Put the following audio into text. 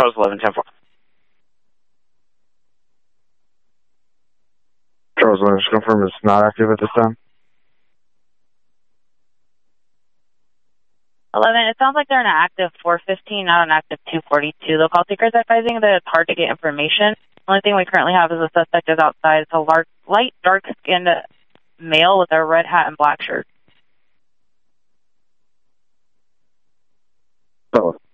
Charles 11, 10-4. Charles 11, just confirm it's not active at this time. 11, it sounds like they're in an active 415, not an active 242. The call taker is advising that it's hard to get information. The only thing we currently have is a suspect is outside. It's a light, dark-skinned male with a red hat and black shirt. Oh.